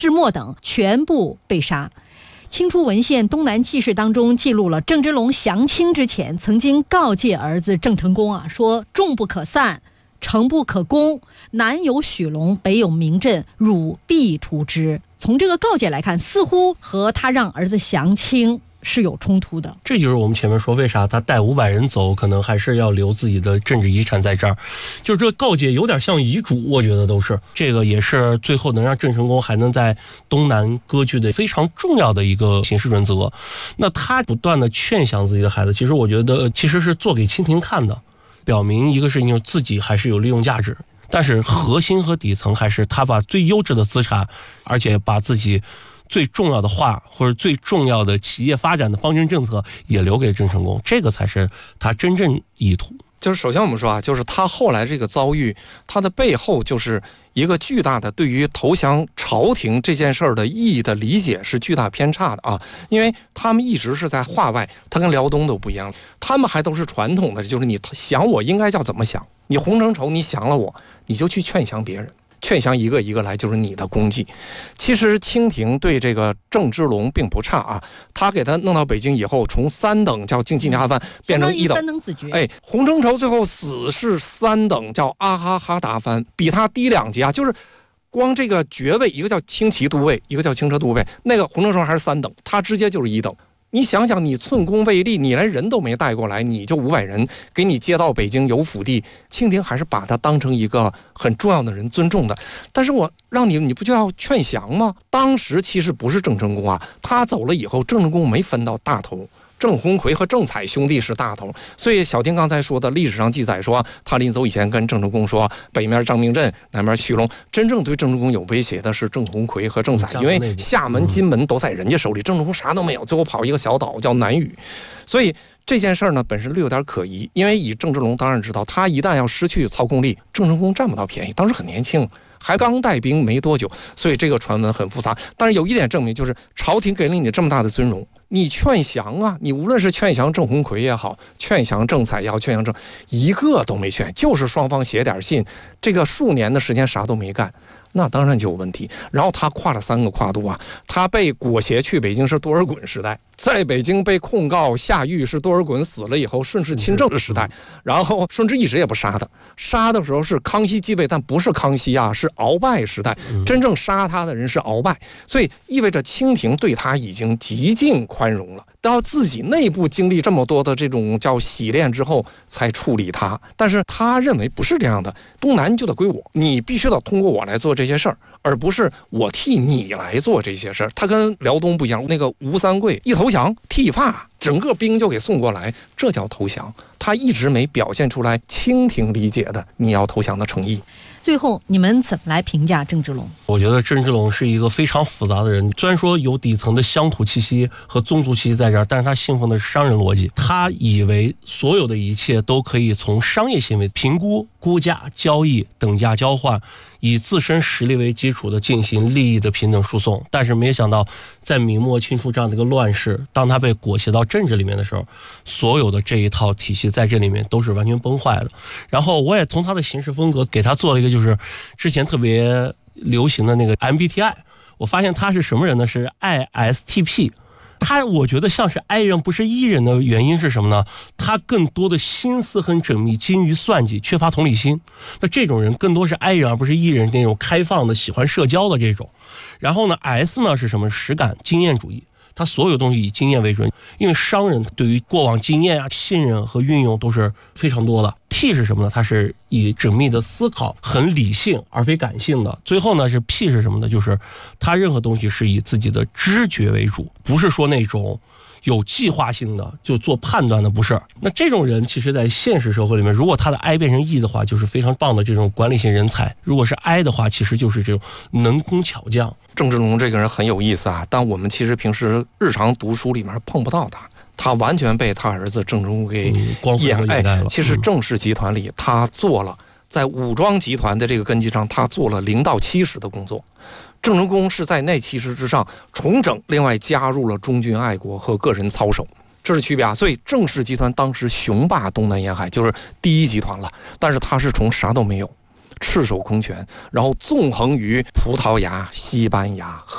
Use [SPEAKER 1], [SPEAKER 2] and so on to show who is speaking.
[SPEAKER 1] 智默等全部被杀。清初文献《东南纪事》当中记录了郑芝龙降清之前曾经告诫儿子郑成功说众不可散，城不可攻，南有许龙，北有明镇，汝必图之。从这个告诫来看，似乎和他让儿子降清是有冲突的。
[SPEAKER 2] 这就是我们前面说为啥他带500人走，可能还是要留自己的政治遗产在这儿，就是这个告诫有点像遗嘱，我觉得都是这个，也是最后能让郑成功还能在东南割据的非常重要的一个行事准则。那他不断的劝降自己的孩子，其实我觉得其实是做给清廷看的，表明一个事情自己还是有利用价值，但是核心和底层还是他把最优质的资产，而且把自己最重要的话或者最重要的企业发展的方针政策也留给郑成功，这个才是他真正意图。
[SPEAKER 3] 就是首先我们说就是他后来这个遭遇，他的背后就是一个巨大的对于投降朝廷这件事儿的意义的理解是巨大偏差的因为他们一直是在话外，他跟辽东都不一样，他们还都是传统的，就是你降我应该叫怎么降，你洪承畴你降了我，你就去劝降别人，劝降一个一个来，就是你的功绩。其实清廷对这个郑芝龙并不差他给他弄到北京以后，从3等叫京畿大藩变成1等
[SPEAKER 1] ，3等子爵。
[SPEAKER 3] 洪承畴最后死是3等叫阿哈哈达藩，比他低2级就是光这个爵位，一个叫轻骑都尉，一个叫轻车都尉，那个洪承畴还是3等，他直接就是1等。你想想，你寸功未立，你连人都没带过来，你就500人给你接到北京有府地，清廷还是把他当成一个很重要的人尊重的。但是我让你不就要劝降吗？当时其实不是郑成功他走了以后，郑成功没分到大头，郑鸿逵和郑采兄弟是大头，所以小丁刚才说的历史上记载说，他临走以前跟郑成功说，北面张明镇，南面许龙，真正对郑成功有威胁的是郑鸿逵和郑采，因为厦门、金门都在人家手里，郑成功啥都没有，最后跑一个小岛叫南屿，所以这件事呢本身略有点可疑，因为以郑芝龙当然知道，他一旦要失去操控力，郑成功占不到便宜，当时很年轻，还刚带兵没多久，所以这个传闻很复杂。但是有一点证明，就是朝廷给了你这么大的尊荣，你劝降你无论是劝降郑鸿逵也好，劝降郑采也好，劝降一个都没劝，就是双方写点信，这个数年的时间啥都没干，那当然就有问题。然后他跨了3个跨度他被裹挟去北京是多尔衮时代，在北京被控告下狱是多尔衮死了以后顺治亲政的时代，然后顺治一直也不杀他，杀的时候是康熙继位，但不是康熙是鳌拜时代，真正杀他的人是鳌拜，所以意味着清廷对他已经极尽宽容了，到自己内部经历这么多的这种叫洗练之后才处理他。但是他认为不是这样的，东南就得归我，你必须得通过我来做这些事儿，而不是我替你来做这些事儿。他跟辽东不一样，那个吴三桂一投降剃发，整个兵就给送过来，这叫投降。他一直没表现出来清廷理解的你要投降的诚意。
[SPEAKER 1] 最后你们怎么来评价郑芝龙？
[SPEAKER 2] 我觉得郑芝龙是一个非常复杂的人，虽然说有底层的乡土气息和宗族气息在这儿，但是他信奉的是商人逻辑，他以为所有的一切都可以从商业行为评估、估价、交易、等价交换，以自身实力为基础的进行利益的平等输送。但是没想到在明末清初这样的一个乱世，当他被裹挟到政治里面的时候，所有的这一套体系在这里面都是完全崩坏的。然后我也从他的行事风格给他做了一个就是之前特别流行的那个 MBTI， 我发现他是什么人呢？是 ISTP。他我觉得像是 I 人不是 E 人的原因是什么呢？他更多的心思很缜密，精于算计，缺乏同理心。那这种人更多是 I 人而不是 E 人，那种开放的喜欢社交的这种。然后呢 S 呢是什么？实感经验主义，他所有东西以经验为准，因为商人对于过往经验信任和运用都是非常多的。T 是什么呢？它是以缜密的思考，很理性而非感性的。最后呢是 P 是什么呢？就是他任何东西是以自己的知觉为主，不是说那种有计划性的就做判断的，不是。那这种人其实在现实社会里面，如果他的 I 变成 E 的话，就是非常棒的这种管理型人才；如果是 I 的话，其实就是这种能工巧匠。
[SPEAKER 3] 郑芝龙这个人很有意思但我们其实平时日常读书里面碰不到他完全被他儿子郑成功给掩盖了。其实郑氏集团里他做了在武装集团的这个根基上，他做了0到70的工作。郑成功是在那70之上重整，另外加入了忠君爱国和个人操守，这是区别所以郑氏集团当时雄霸东南沿海，就是第一集团了。但是他是从啥都没有，赤手空拳，然后纵横于葡萄牙、西班牙、